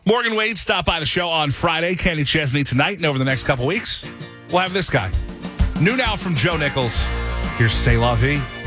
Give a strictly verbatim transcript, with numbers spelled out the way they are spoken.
Morgan Wade stopped by the show on Friday. Kenny Chesney tonight, and over the next couple weeks, we'll have this guy. New now from Joe Nichols. Here's C'est La Vie.